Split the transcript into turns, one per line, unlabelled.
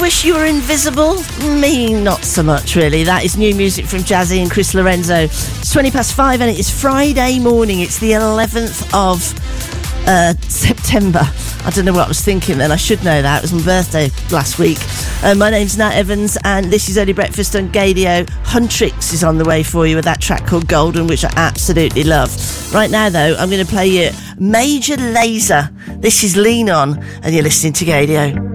Wish You Were Invisible? Me, not so much, really. That is new music from Jazzy and Chris Lorenzo. It's 5:20 and it is Friday morning. It's the 11th of September. I don't know what I was thinking then. I should know that. It was my birthday last week. My name's Nat Evans and this is Early Breakfast on Gadio. Huntrix is on the way for you with that track called Golden, which I absolutely love. Right now, though, I'm going to play you Major Lazer. This is Lean On and you're listening to Gadio.